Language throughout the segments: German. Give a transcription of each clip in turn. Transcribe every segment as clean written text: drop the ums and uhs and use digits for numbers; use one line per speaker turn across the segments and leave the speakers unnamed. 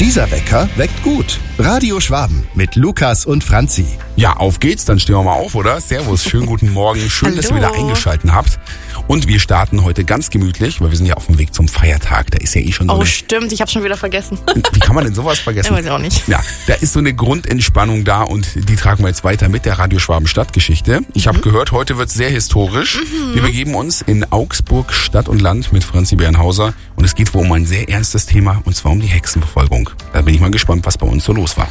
Dieser Wecker weckt gut. Radio Schwaben mit Lukas und Franzi.
Ja, auf geht's, dann stehen wir mal auf, oder? Servus, schönen guten Morgen, schön, dass ihr wieder eingeschaltet habt. Und wir starten heute ganz gemütlich, weil wir sind ja auf dem Weg zum Feiertag. Da ist ja schon so
stimmt, ich habe schon wieder vergessen.
Wie kann man denn sowas vergessen?
Ja, weiß ich auch nicht.
Ja, da ist so eine Grundentspannung da und die tragen wir jetzt weiter mit der Radio Schwaben Stadtgeschichte. Ich habe gehört, heute wird's sehr historisch. Wir begeben uns in Augsburg Stadt und Land mit Franzi Bernhauser und es geht wohl um ein sehr ernstes Thema und zwar um die Hexenverfolgung. Da bin ich mal gespannt, was bei uns so los war.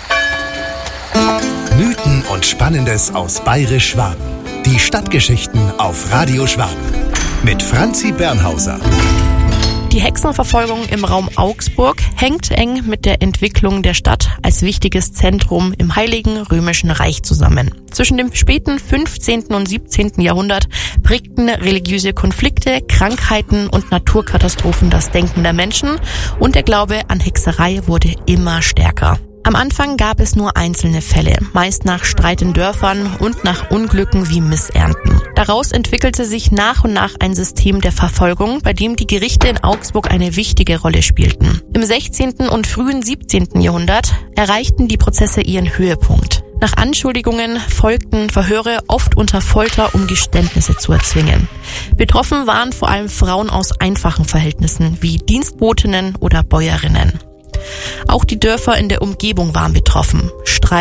Mythen und Spannendes aus Bayerisch-Schwaben. Die Stadtgeschichten auf Radio Schwaben. Mit Franzi Bernhauser.
Die Hexenverfolgung im Raum Augsburg hängt eng mit der Entwicklung der Stadt als wichtiges Zentrum im Heiligen Römischen Reich zusammen. Zwischen dem späten 15. und 17. Jahrhundert prägten religiöse Konflikte, Krankheiten und Naturkatastrophen das Denken der Menschen und der Glaube an Hexerei wurde immer stärker. Am Anfang gab es nur einzelne Fälle, meist nach Streit in Dörfern und nach Unglücken wie Missernten. Daraus entwickelte sich nach und nach ein System der Verfolgung, bei dem die Gerichte in Augsburg eine wichtige Rolle spielten. Im 16. und frühen 17. Jahrhundert erreichten die Prozesse ihren Höhepunkt. Nach Anschuldigungen folgten Verhöre oft unter Folter, um Geständnisse zu erzwingen. Betroffen waren vor allem Frauen aus einfachen Verhältnissen wie Dienstbotinnen oder Bäuerinnen. Auch die Dörfer in der Umgebung waren betroffen.